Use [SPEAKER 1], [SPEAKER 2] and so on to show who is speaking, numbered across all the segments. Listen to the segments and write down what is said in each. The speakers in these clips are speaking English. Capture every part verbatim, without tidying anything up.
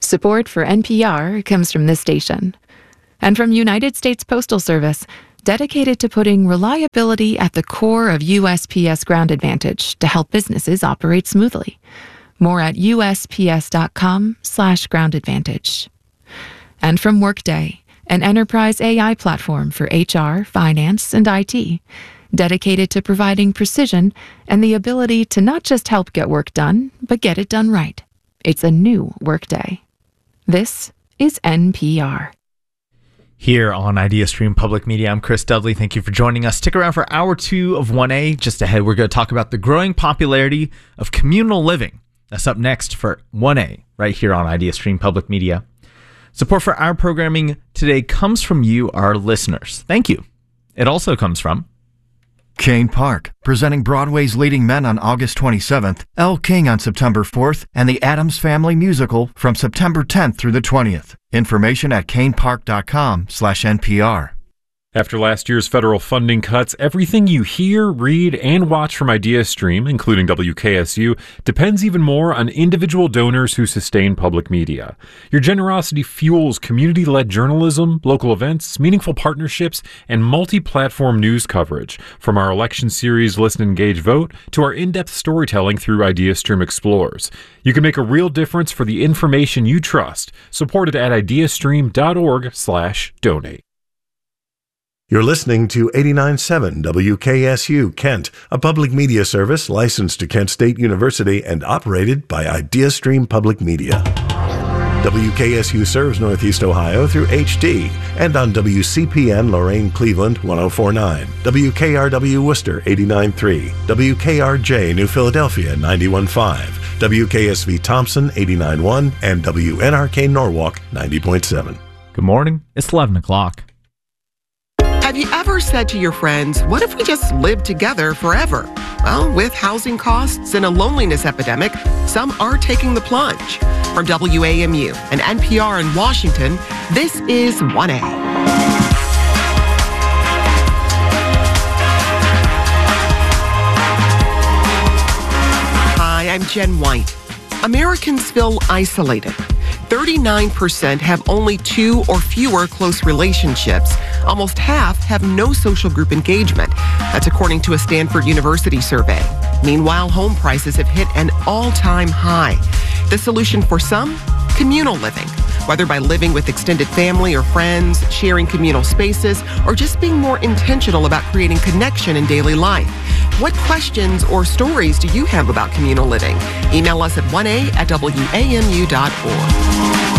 [SPEAKER 1] Support for N P R comes from this station. And from United States Postal Service, dedicated to putting reliability at the core of U S P S Ground Advantage to help businesses operate smoothly. More at usps.com slash ground advantage. And from Workday, an enterprise A I platform for H R, finance, and I T, dedicated to providing precision and the ability to not just help get work done, but get it done right. It's a new Workday. This is N P R.
[SPEAKER 2] Here on IdeaStream Public Media, I'm Chris Dudley. Thank you for joining us. Stick around for hour two of one A. Just ahead, we're going to talk about the growing popularity of communal living. That's up next for one A, right here on IdeaStream Public Media. Support for our programming today comes from you, our listeners. Thank you. It also comes from
[SPEAKER 3] Kane Park, presenting Broadway's Leading Men on August twenty-seventh, Elle King on September fourth, and the Addams Family Musical from September tenth through the twentieth. Information at canepark.com slash NPR.
[SPEAKER 4] After last year's federal funding cuts, everything you hear, read, and watch from IdeaStream, including W K S U, depends even more on individual donors who sustain public media. Your generosity fuels community-led journalism, local events, meaningful partnerships, and multi-platform news coverage, from our election series Listen, Engage, Vote to our in-depth storytelling through IdeaStream Explores. You can make a real difference for the information you trust. Supported at ideastream.org slash donate.
[SPEAKER 5] You're listening to eighty-nine point seven W K S U Kent, a public media service licensed to Kent State University and operated by IdeaStream Public Media. W K S U serves Northeast Ohio through H D and on W C P N Lorain Cleveland one oh four point nine, W K R W Worcester eighty-nine point three, W K R J New Philadelphia ninety-one point five, W K S V Thompson eighty-nine point one, and W N R K Norwalk ninety point seven.
[SPEAKER 2] Good morning. It's eleven o'clock.
[SPEAKER 6] Have you ever said to your friends, what if we just lived together forever? Well, with housing costs and a loneliness epidemic, some are taking the plunge. From W A M U and N P R in Washington, this is one A. Hi, I'm Jen White. Americans feel isolated. thirty-nine percent have only two or fewer close relationships. Almost half have no social group engagement. That's according to a Stanford University survey. Meanwhile, home prices have hit an all-time high. The solution for some? Communal living. Whether by living with extended family or friends, sharing communal spaces, or just being more intentional about creating connection in daily life. What questions or stories do you have about communal living? Email us at one A at W A M U dot org.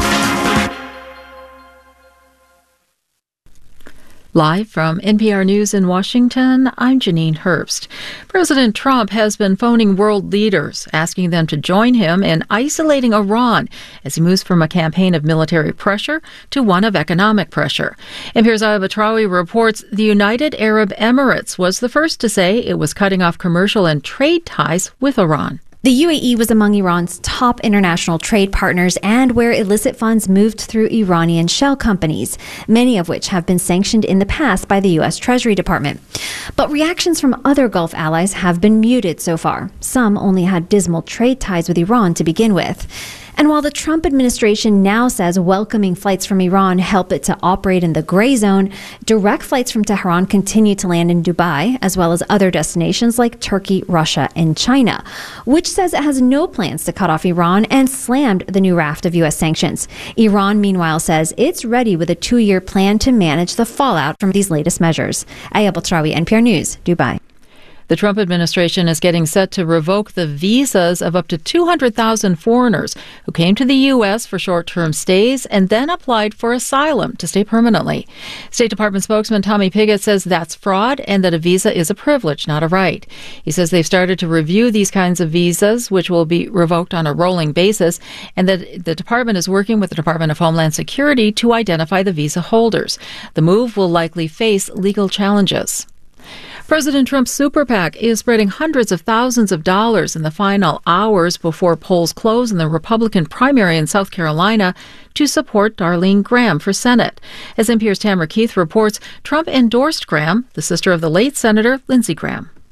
[SPEAKER 7] Live from N P R News in Washington, I'm Janine Herbst. President Trump has been phoning world leaders, asking them to join him in isolating Iran as he moves from a campaign of military pressure to one of economic pressure. N P R's Aya Batrawi reports the United Arab Emirates was the first to say it was cutting off commercial and trade ties with Iran.
[SPEAKER 8] The U A E was among Iran's top international trade partners and where illicit funds moved through Iranian shell companies, many of which have been sanctioned in the past by the U S Treasury Department. But reactions from other Gulf allies have been muted so far. Some only had dismal trade ties with Iran to begin with. And while the Trump administration now says welcoming flights from Iran help it to operate in the gray zone, direct flights from Tehran continue to land in Dubai, as well as other destinations like Turkey, Russia, and China, which says it has no plans to cut off Iran and slammed the new raft of U S sanctions. Iran, meanwhile, says it's ready with a two-year plan to manage the fallout from these latest measures. Aya Batrawi, N P R News, Dubai.
[SPEAKER 7] The Trump administration is getting set to revoke the visas of up to two hundred thousand foreigners who came to the U S for short-term stays and then applied for asylum to stay permanently. State Department spokesman Tommy Pigott says that's fraud and that a visa is a privilege, not a right. He says they've started to review these kinds of visas, which will be revoked on a rolling basis, and that the department is working with the Department of Homeland Security to identify the visa holders. The move will likely face legal challenges. President Trump's super PAC is spreading hundreds of thousands of dollars in the final hours before polls close in the Republican primary in South Carolina to support Darlene Graham for Senate. As N P R's Tamara Keith reports, Trump endorsed Graham, the sister of the late Senator Lindsey Graham.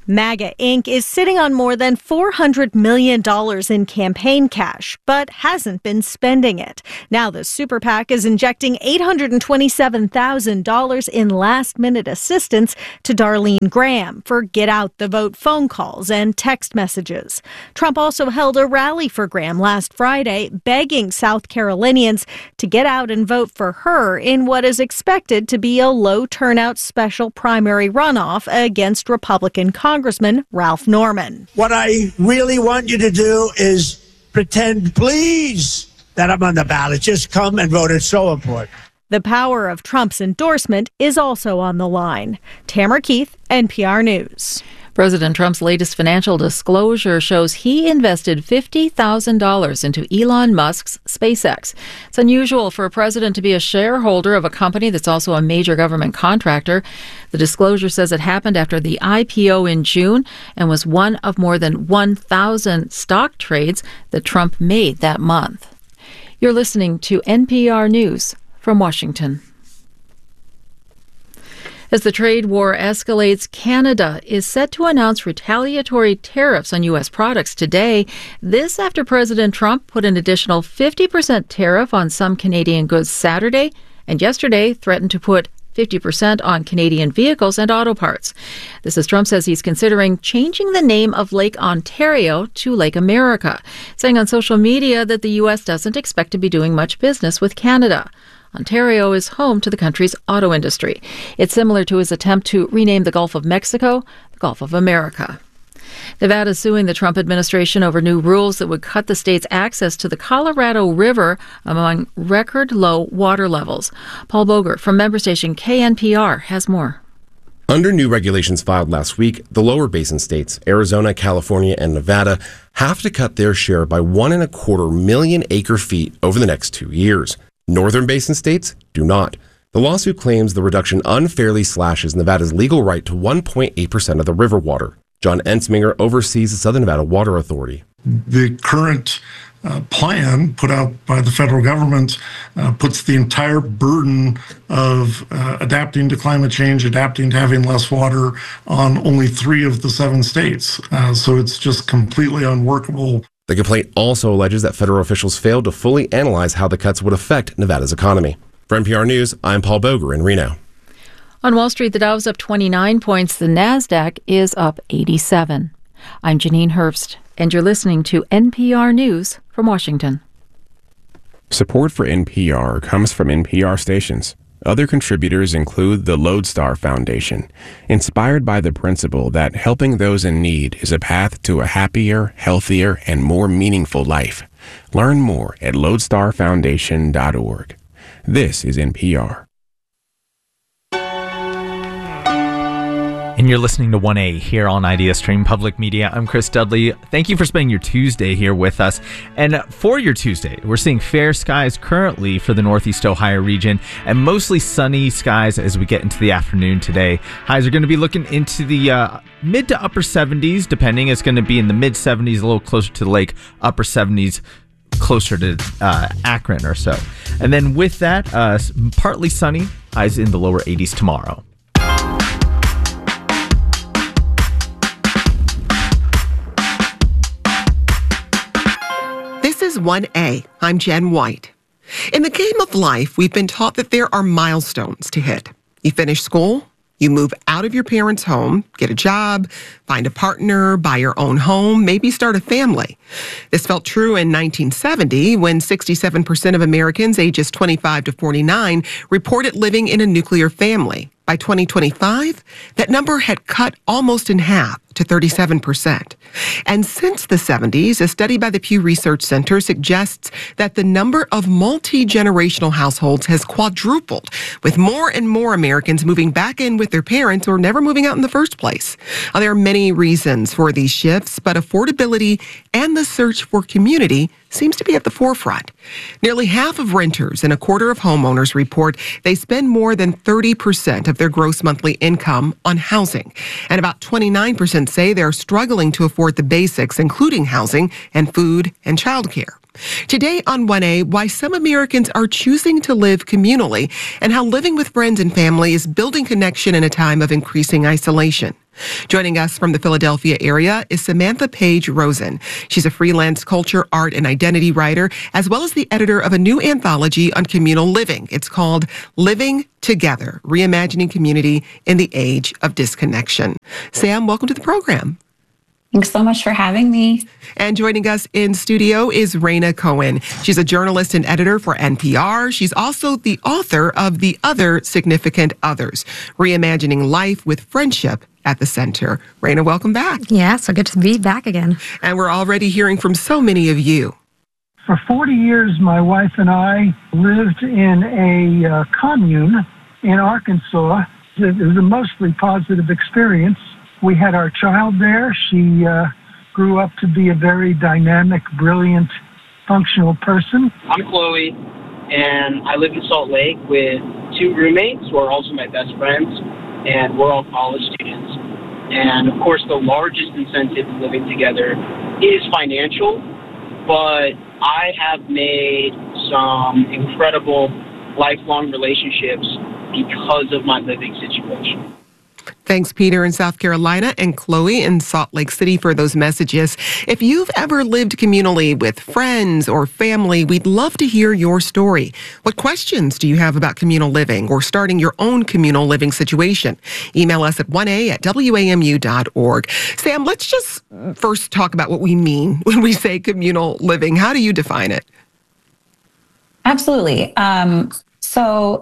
[SPEAKER 9] MAGA Incorporated is sitting on more than four hundred million dollars in campaign cash, but hasn't been spending it. Now the super PAC is injecting eight hundred twenty-seven thousand dollars in last-minute assistance to Darlene Graham for get-out-the-vote phone calls and text messages. Trump also held a rally for Graham last Friday, begging South Carolinians to get out and vote for her in what is expected to be a low-turnout special primary runoff against Republican Congressman Congressman Ralph Norman.
[SPEAKER 10] What I really want you to do is pretend, please, that I'm on the ballot. Just come and vote. It's so important.
[SPEAKER 9] The power of Trump's endorsement is also on the line. Tamara Keith, N P R News.
[SPEAKER 7] President Trump's latest financial disclosure shows he invested fifty thousand dollars into Elon Musk's SpaceX. It's unusual for a president to be a shareholder of a company that's also a major government contractor. The disclosure says it happened after the I P O in June and was one of more than one thousand stock trades that Trump made that month. You're listening to N P R News from Washington. As the trade war escalates, Canada is set to announce retaliatory tariffs on U S products today. This after President Trump put an additional fifty percent tariff on some Canadian goods Saturday, and yesterday threatened to put fifty percent on Canadian vehicles and auto parts. This as Trump says he's considering changing the name of Lake Ontario to Lake America, saying on social media that the U S doesn't expect to be doing much business with Canada. Ontario is home to the country's auto industry. It's similar to his attempt to rename the Gulf of Mexico the Gulf of America. Nevada is suing the Trump administration over new rules that would cut the state's access to the Colorado River among record low water levels. Paul Bogert from member station K N P R has more.
[SPEAKER 11] Under new regulations filed last week, the lower basin states, Arizona, California, and Nevada, have to cut their share by one and a quarter million acre feet over the next two years. Northern basin states do not. The lawsuit claims the reduction unfairly slashes Nevada's legal right to one point eight percent of the river water. John Ensminger oversees the Southern Nevada Water Authority.
[SPEAKER 12] The current uh, plan put out by the federal government uh, puts the entire burden of uh, adapting to climate change, adapting to having less water on only three of the seven states. Uh, so it's just completely unworkable.
[SPEAKER 11] The complaint also alleges that federal officials failed to fully analyze how the cuts would affect Nevada's economy. For N P R News, I'm Paul Boger in Reno.
[SPEAKER 7] On Wall Street, the Dow's up twenty-nine points. The Nasdaq is up eighty-seven. I'm Janine Herbst, and you're listening to N P R News from Washington.
[SPEAKER 13] Support for N P R comes from N P R stations. Other contributors include the Lodestar Foundation, inspired by the principle that helping those in need is a path to a happier, healthier, and more meaningful life. Learn more at lodestar foundation dot org. This is N P R.
[SPEAKER 2] And you're listening to one A here on IdeaStream Public Media. I'm Chris Dudley. Thank you for spending your Tuesday here with us. And for your Tuesday, we're seeing fair skies currently for the Northeast Ohio region and mostly sunny skies as we get into the afternoon today. Highs are going to be looking into the uh, mid to upper seventies, depending. It's going to be in the mid seventies, a little closer to the lake, upper seventies, closer to uh, Akron or so. And then with that, uh, partly sunny, highs in the lower eighties tomorrow.
[SPEAKER 6] This is one A. I'm Jen White. In the game of life, we've been taught that there are milestones to hit. You finish school, you move out of your parents' home, get a job, find a partner, buy your own home, maybe start a family. This felt true in nineteen seventy when sixty-seven percent of Americans ages twenty-five to forty-nine reported living in a nuclear family. By twenty twenty-five, that number had cut almost in half to thirty-seven percent. And since the seventies, a study by the Pew Research Center suggests that the number of multi-generational households has quadrupled, with more and more Americans moving back in with their parents or never moving out in the first place. Now, there are many reasons for these shifts, but affordability and the search for community seems to be at the forefront. Nearly half of renters and a quarter of homeowners report they spend more than thirty percent of their gross monthly income on housing. And about twenty-nine percent say they're struggling to afford the basics, including housing and food and childcare. Today on one A, why some Americans are choosing to live communally and how living with friends and family is building connection in a time of increasing isolation. Joining us from the Philadelphia area is Samantha Page Rosen. She's a freelance culture, art, and identity writer, as well as the editor of a new anthology on communal living. It's called Living Together, Reimagining Community in the Age of Disconnection. Sam, welcome to the program.
[SPEAKER 14] Thanks so much for having me.
[SPEAKER 6] And joining us in studio is Rayna Cohen. She's a journalist and editor for N P R. She's also the author of The Other Significant Others, Reimagining Life with Friendship at the Center. Rayna, welcome back.
[SPEAKER 15] Yeah, so good to be back again.
[SPEAKER 6] And we're already hearing from so many of you.
[SPEAKER 16] For forty years, my wife and I lived in a uh, commune in Arkansas. It was a mostly positive experience. We had our child there. She uh, grew up to be a very dynamic, brilliant, functional person.
[SPEAKER 17] I'm Chloe, and I live in Salt Lake with two roommates who are also my best friends, and we're all college students. And of course, the largest incentive in living together is financial, but I have made some incredible lifelong relationships because of my living situation.
[SPEAKER 6] Thanks, Peter in South Carolina and Chloe in Salt Lake City for those messages. If you've ever lived communally with friends or family, we'd love to hear your story. What questions do you have about communal living or starting your own communal living situation? Email us at one a at w a m u dot org. Sam, let's just first talk about what we mean when we say communal living. How do you define it?
[SPEAKER 14] Absolutely. Um, so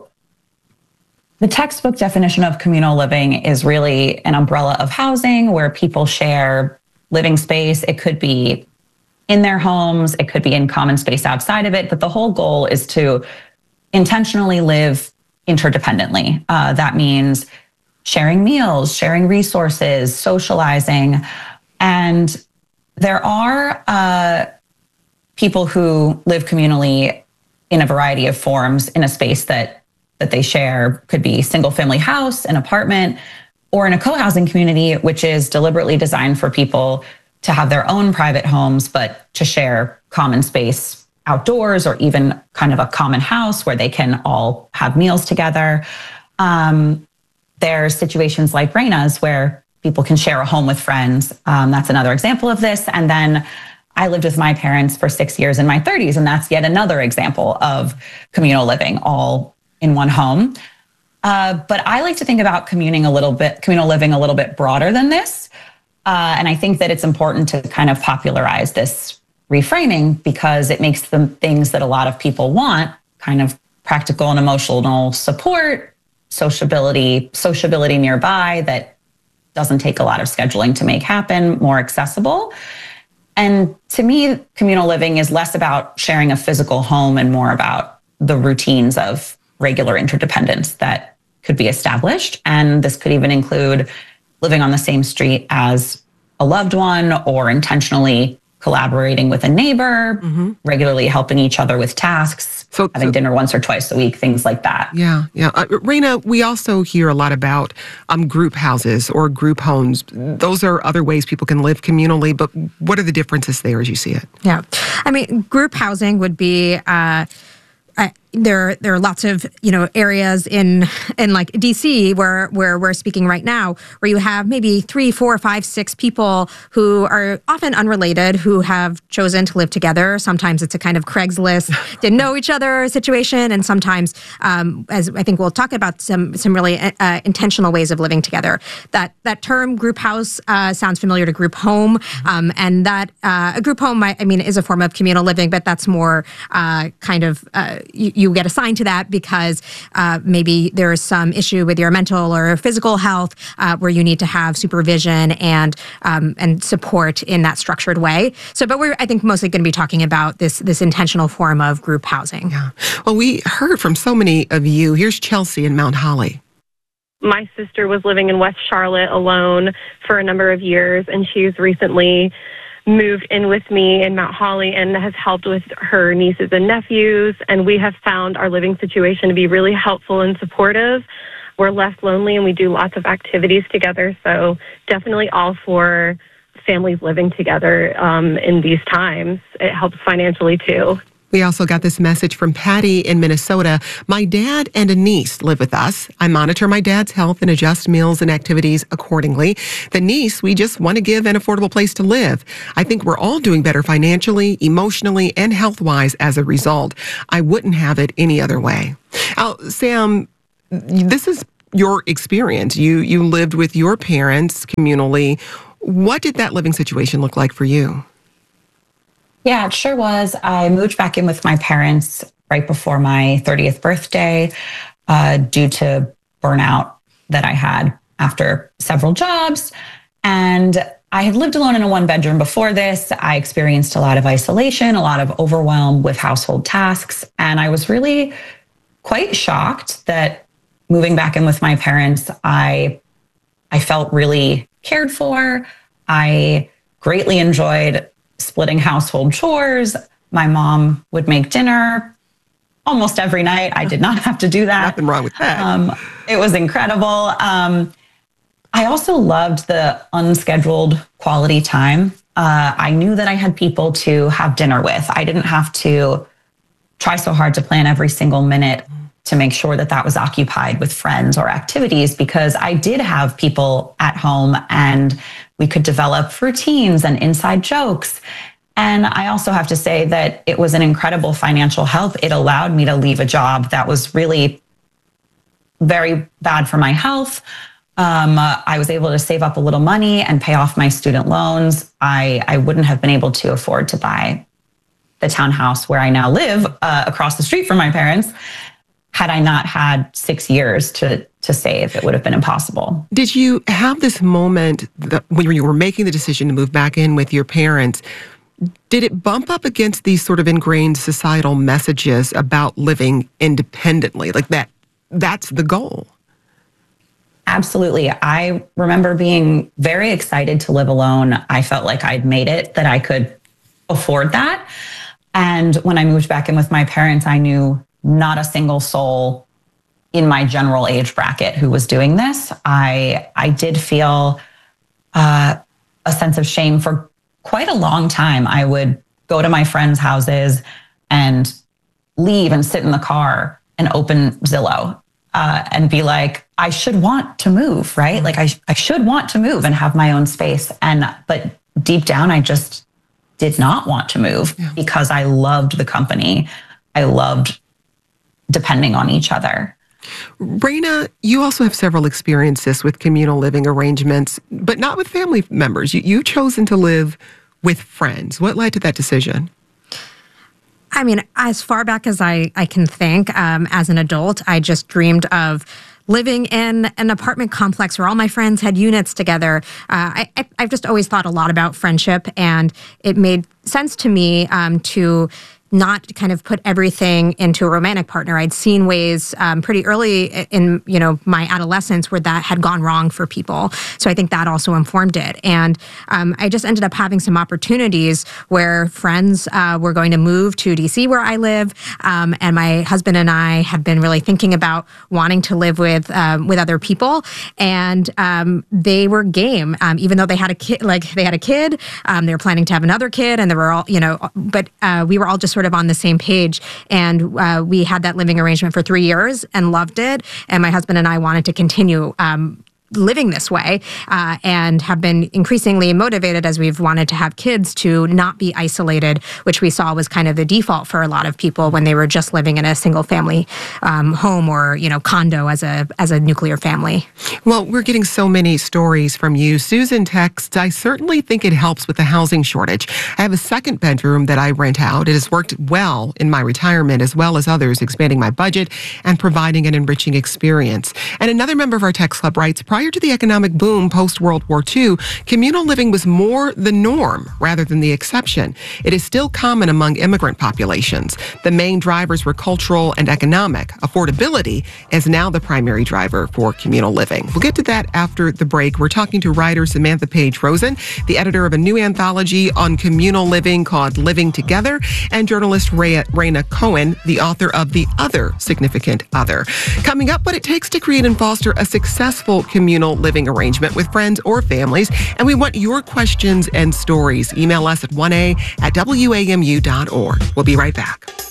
[SPEAKER 14] the textbook definition of communal living is really an umbrella of housing where people share living space. It could be in their homes, it could be in common space outside of it, but the whole goal is to intentionally live interdependently. Uh, that means sharing meals, sharing resources, socializing. And there are uh, people who live communally in a variety of forms in a space that that they share. Could be single family house, an apartment, or in a co-housing community, which is deliberately designed for people to have their own private homes, but to share common space outdoors, or even kind of a common house where they can all have meals together. Um, there's situations like Rayna's where people can share a home with friends. Um, that's another example of this. And then I lived with my parents for six years in my thirties, and that's yet another example of communal living, all in one home. Uh, but I like to think about communing a little bit, communal living a little bit broader than this. Uh, and I think that it's important to kind of popularize this reframing because it makes the things that a lot of people want, kind of practical and emotional support, sociability, sociability nearby that doesn't take a lot of scheduling to make happen, more accessible. And to me, communal living is less about sharing a physical home and more about the routines of regular interdependence that could be established. And this could even include living on the same street as a loved one or intentionally collaborating with a neighbor, mm-hmm. regularly helping each other with tasks, so, having so, dinner once or twice a week, things like that.
[SPEAKER 6] Yeah, yeah. Uh, Rayna, we also hear a lot about um, group houses or group homes. Those are other ways people can live communally, but what are the differences there as you see it?
[SPEAKER 15] Yeah. I mean, group housing would be... Uh, Uh, there, there are lots of, you know, areas in, in like D C where, where we're speaking right now, where you have maybe three, four, five, six people who are often unrelated, who have chosen to live together. Sometimes it's a kind of Craigslist, didn't know each other situation. And sometimes, um, as I think we'll talk about some, some really uh, intentional ways of living together. That, that term group house uh, sounds familiar to group home. Um, and that uh, a group home, I, I mean, is a form of communal living, but that's more uh, kind of, uh, you, you get assigned to that because uh, maybe there's some issue with your mental or physical health uh, where you need to have supervision and um, and support in that structured way. So, but we're, I think, mostly going to be talking about this this intentional form of group housing.
[SPEAKER 6] Yeah. Well, we heard from so many of you. Here's Chelsea in Mount Holly.
[SPEAKER 18] My sister was living in West Charlotte alone for a number of years, and she's recently moved in with me in Mount Holly and has helped with her nieces and nephews. And we have found our living situation to be really helpful and supportive. We're less lonely and we do lots of activities together. So definitely all for families living together um, in these times. It helps financially too.
[SPEAKER 6] We also got this message from Patty in Minnesota. My dad and a niece live with us. I monitor my dad's health and adjust meals and activities accordingly. The niece, we just want to give an affordable place to live. I think we're all doing better financially, emotionally, and health-wise as a result. I wouldn't have it any other way. Now, Sam, this is your experience. You you lived with your parents communally. What did that living situation look like for you?
[SPEAKER 14] Yeah, it sure was. I moved back in with my parents right before my thirtieth birthday uh, due to burnout that I had after several jobs. And I had lived alone in a one bedroom before this. I experienced a lot of isolation, a lot of overwhelm with household tasks. And I was really quite shocked that moving back in with my parents, I, I felt really cared for. I greatly enjoyed splitting household chores. My mom would make dinner almost every night. I did not have to do that.
[SPEAKER 6] Nothing wrong with that.
[SPEAKER 14] Um, it was incredible. Um, I also loved the unscheduled quality time. Uh, I knew that I had people to have dinner with. I didn't have to try so hard to plan every single minute to make sure that that was occupied with friends or activities, because I did have people at home and we could develop routines and inside jokes. And I also have to say that it was an incredible financial help. It allowed me to leave a job that was really very bad for my health. Um, uh, I was able to save up a little money and pay off my student loans. I, I wouldn't have been able to afford to buy the townhouse where I now live uh, across the street from my parents. Had I not had six years to to save, it would have been impossible.
[SPEAKER 6] Did you have this moment that when you were making the decision to move back in with your parents, did it bump up against these sort of ingrained societal messages about living independently? Like that, that's the goal.
[SPEAKER 14] Absolutely. I remember being very excited to live alone. I felt like I'd made it, that I could afford that. And when I moved back in with my parents, I knew not a single soul in my general age bracket who was doing this. I I did feel uh, a sense of shame for quite a long time. I would go to my friends' houses and leave and sit in the car and open Zillow uh, and be like, I should want to move, right? Like I I should want to move and have my own space. And but deep down, I just did not want to move yeah. because I loved the company. I loved depending on each other.
[SPEAKER 6] Raina, you also have several experiences with communal living arrangements, but not with family members. You, you've chosen to live with friends. What led to that decision?
[SPEAKER 15] I mean, as far back as I, I can think, um, as an adult, I just dreamed of living in an apartment complex where all my friends had units together. Uh, I, I, I've just always thought a lot about friendship, and it made sense to me um, to not kind of put everything into a romantic partner. I'd seen ways um, pretty early in, you know, my adolescence where that had gone wrong for people. So I think that also informed it. And um, I just ended up having some opportunities where friends uh, were going to move to D C where I live. Um, and my husband and I have been really thinking about wanting to live with um, with other people. And um, they were game, um, even though they had a kid, like they had a kid, um, they were planning to have another kid, and they were all, you know, but uh, we were all just sort of on the same page. And uh, we had that living arrangement for three years and loved it. And my husband and I wanted to continue um, living this way uh, and have been increasingly motivated as we've wanted to have kids to not be isolated, which we saw was kind of the default for a lot of people when they were just living in a single family um, home or, you know, condo as a as a nuclear family.
[SPEAKER 6] Well, we're getting so many stories from you. Susan texts, I certainly think it helps with the housing shortage. I have a second bedroom that I rent out. It has worked well in my retirement as well as others, expanding my budget and providing an enriching experience. And another member of our text club writes, prior to the economic boom post-World War Two, communal living was more the norm rather than the exception. It is still common among immigrant populations. The main drivers were cultural and economic. Affordability is now the primary driver for communal living. We'll get to that after the break. We're talking to writer Samantha Page Rosen, the editor of a new anthology on communal living called Living Together, and journalist Ray- Raina Cohen, the author of The Other Significant Other. Coming up, what it takes to create and foster a successful community communal living arrangement with friends or families, and we want your questions and stories. Email us at one a at W A M U dot org. We'll be right back.